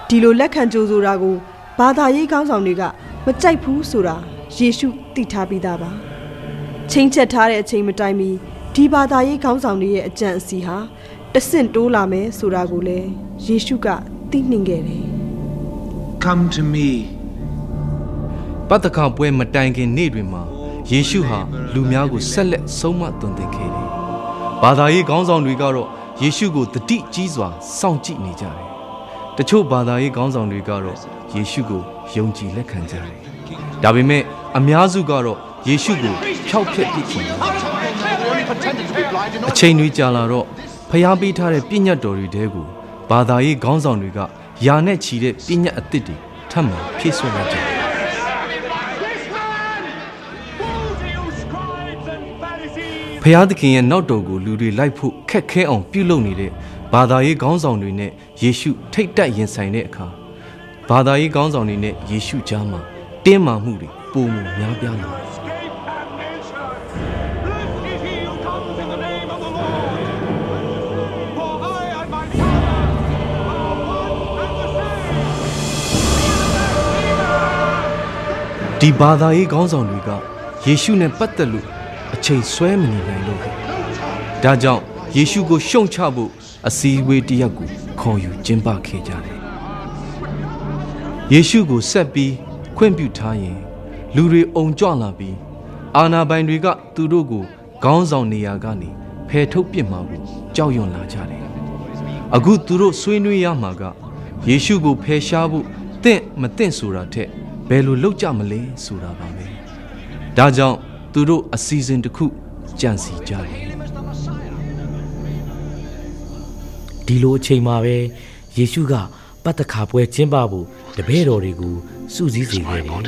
ဒီလိုလက်ခံကြိုဆိုတာကိုဘာသာရေးခေါင်းဆောင်တွေကမကြိုက်ဘူးဆိုတာယေရှုသိထားပြီးသားပါချိန်ချက်ထားတဲ့အချိန်မတိုင်မီဒီဘာသာရေးခေါင်းဆောင်တွေရဲ့အကြံအစီဟာတဆင့်တိုးလာမယ်ဆိုတာကိုလည်းယေရှုကသိနှင်ခဲ့တယ် Come to me ပတ္တကပွဲမတိုင်ခင်နေ့တွေမှာယေရှုဟာလူများကိုဆက်လက်ဆုံးမသွန်သင်ခဲ့တယ်ဘာသာရေးခေါင်းဆောင်တွေကတော့ယေရှုကိုတတိကြီးစွာစောင့်ကြည့်နေကြတယ်တချို့ဘာသာရေးခေါင်းဆောင်တွေကတော့ယေရှုကိုယုံကြည်လက်ခံကြတယ်ဒါပေမဲ့အများစုကတော့ယေရှုကိုဖျောက်ဖျက်ပစ်ခင်အချိန်တွေကြာလာတော့ဖျားပေးထားတဲ့ပြည့်ညတ်တော်တွေတဲကိုဘာသာရေးခေါင်းဆောင်တွေကယာနဲ့ချီတဲ့ပြည့်ညတ်အသစ်တွေထပ်မံဖြည့်ဆွတ်လိုက်ကြတယ်ဖျားသခင်ရဲ့နောက်တော်ကိုလူတွေလိုက်ဖို့ခက်ခဲအောင်ပြုလုပ်နေတဲ့ဘာသာရေးခေါင်းဆောင်တွေနဲ့ယေရှုထိတ်တက်ရင်ဆိုင်တဲ့အခါဘာသာရေးခေါင်းဆောင်တွေနဲ့ယေရှုကြားမှာတင်းမာမှုတွေပိုမိုများပြားလာတယ်ဒီဘာသာရေးခေါင်းဆောင်တွေကယေရှုနဲ့ပတ်သက်လို့အချိန်ဆွဲမနေနိုင်လို့ဒါကြောင့်ယေရှုကိုရှုံချဖို့အစည်းအဝေးတစ်ရပ်ကိုခေါ်ယူကျင်းပခဲ့ကြတယ်ယေရှုကိုဆက်ပြီးခွင့်ပြုထားရင်လူတွေအုံကြွလာပြီးအာဏာပိုင်တွေကသူတို့ကိုခေါင်းဆောင်နေရာကနေဖယ်ထုတ်ပစ်မှာကိုကြောက်ရွံ့လာကြတယ်အခုသူတို့ဆွေးနွေးရမှာကယေရှုကိုဖယ်ရှားဖို့တင့်မတင့်ဆိုတာထက်ဘယ်လိုလုပ်ကြမလဲဆိုတာပါပဲဒါကြောင့်သူတို့အစီအစဉ်တစ်ခုကြံစီကြတယ်ဒီလိုအချိန်မှာပဲယေရှုကပတ္တခါပွဲကျင်းပဖို့တပည့်တော်တွေကိုစုစည်းစေခဲ့တယ်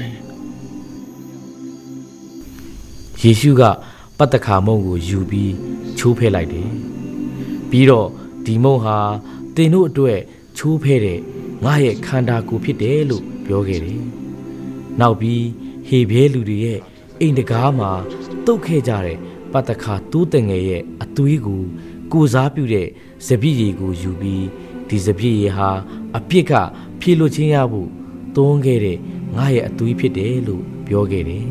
ယေရှုကပတ္တခါမုန့်ကိုယူပြီးချိုးဖဲ့လိုက်တယ်ပြီးတော့ဒီမုန့်ဟာသင်တို့အတွက်ချိုးဖဲ့တဲ့ငါရဲ့ခန္ဓာကိုယ်ဖြစ်တယ်လို့ပြောခဲ့တယ်နောက်ပြီးဟေဘဲလူတွေရဲ့အိမ်တကားမှာတုတ်ခဲ့ကြတဲ့ပတ္တခါတူးတငယ်ရဲ့အသွေးကိုစားပြုတဲ့စပည့်ရည်ကိုယူပြီးဒီစပည့်ရည်ဟာအပြစ်ကဖြေလွတ်ခြင်းရဖို့သွန်းခဲ့တဲ့ငါရဲ့အသွေးဖြစ်တယ်လို့ပြောခဲ့တယ်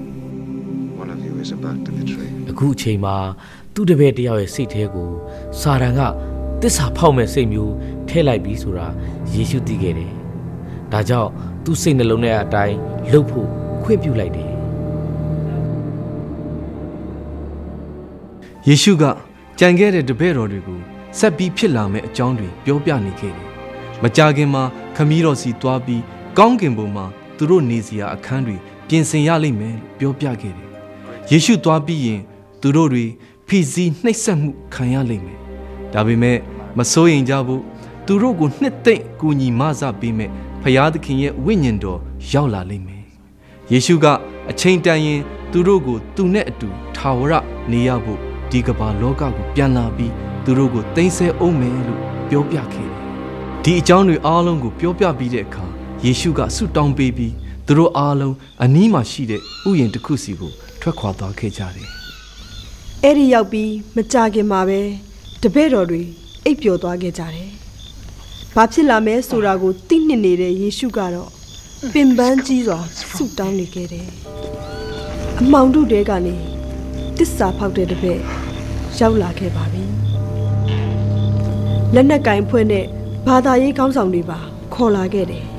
အခုအချိန်မှာသူ့တပည့်တယောက်ရဲ့စိတ်ထဲကိုစာတန်ကတစ္ဆာဖောက်မဲ့စိတ်မျိုးထည့်လိုက်ပြီးဆိုတာယေရှုသိခဲ့တယ်ဒါကြောင့်သူ့စိတ်နှလုံးထဲအတိုင်းလှုပ်ဖို့ခွင့်ပြုလိုက်တယ်ယေရှုကကြံခဲ့တဲ့တပည့်တော်တွေကိုဆက်ပြီးဖြစ်လာမယ့်အကြောင်းတွေပြောပြနေခဲ့တယ်။မကြာခင်မှာခမည်းတော်စီသွားပြီးကောင်းကင်ဘုံမှာသူတို့နေစရာအခန်းတွေပြင်ဆင်ရလိမ့်မယ်လို့ပြောပြခဲ့တယ်။ယေရှုသွားပြီးရင်သူတို့တွေဖိစီးနှိပ်စက်မှုခံရလိမ့်မယ်။ဒါပေမဲ့မစိုးရိမ်ကြဘူး။သူတို့ကိုနှစ်သိမ့်ကူညီမဆပေးမဲ့ဖျားသခင်ရဲ့ဝိညာဉ်တော်ရောက်လာလိမ့်မယ်။ယေရှုကအချိန်တန်ရင်သူတို့ကိုသူနဲ့အတူထာဝရနေရဖို့ဒီကမ္ဘာလောကကိုပြန်လာပြီးသူတို့ကိုသိမ်းဆည်းအောင်မယ်လို့ပြောပြခဲ့တယ်။ဒီအကြောင်းတွေအားလုံးကိုပြောပြပြီးတဲ့အခါယေရှုကဆုတောင်းပေးပြီးသူတို့အားလုံးအနီးမှာရှိတဲ့ဥယျာဉ်တစ်ခုစီကိုထွက်ခွာသွားခဲ့ကြတယ်။အဲ့ဒီရောက်ပြီးမကြာခင်မှာပဲတပည့်တော်တွေအိပ်ပျော်သွားခဲ့ကြတယ်။ဘာဖြစ်လာမဲဆိုတာကိုသိနှင့်နေတဲ့ယေရှုကတော့ပင်ပန်းကြီးစွာဆုတောင်းနေခဲ့တယ်။အမှောင်တို့တဲကနေတစ္ဆာဖောက်တဲ့တပည့်ရောက်လာခဲ့ပါပြီ။လက်နက်ကင်ဖွဲ့နဲ့ဘာသာရေးခေါင်းဆောင်တွေပါခေါ်လာခဲ့တယ်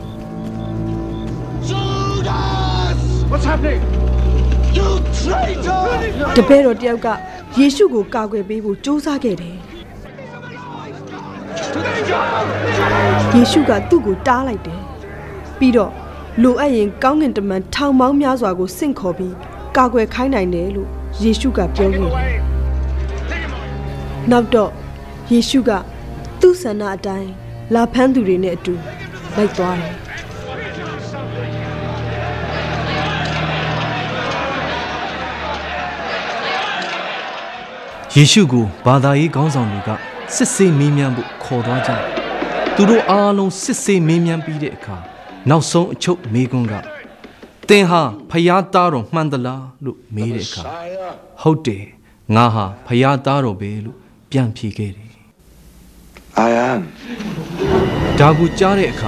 ။ What's happening? You traitor! တပည့်တော်တယောက်ကယေရှုကိုကာကွယ်ပေးဖို့ကြိုးစားခဲ့တယ်။ယေရှုကသူ့ကိုတားလိုက်တယ်။ပြီးတော့လိုအပ်ရင်ကောင်းကင်တမန်ထောင်ပေါင်းများစွာကိုဆင့်ခေါ်ပြီးကာကွယ်ခိုင်းနိုင်တယ်လို့ယေရှုကပြောခဲ့တယ်။နောက်တော့ယေရှုကသူ့ဆန္ဒအတိုင်းလာဖမ်းသူတွေနဲ့အတူလိုက်သွားတယ်။ယေရှုကိုဘာသာရေးခေါင်းဆောင်တွေကစစ်ဆေးမေးမြန်းဖို့ခေါ်သွားကြတယ်။သူတို့အားလုံးစစ်ဆေးမေးမြန်းပြီးတဲ့အခါနောက်ဆုံးအချုပ်မေးခွန်းကသင်ဟာဖယားသားတော်မှန်သလားလို့မေးတဲ့အခါဟုတ်တယ်ငါဟာဖယားသားတော်ပဲလို့ပြန်ဖြေခဲ့တယ်။ I am ဒါကိုကြားတဲ့အခါ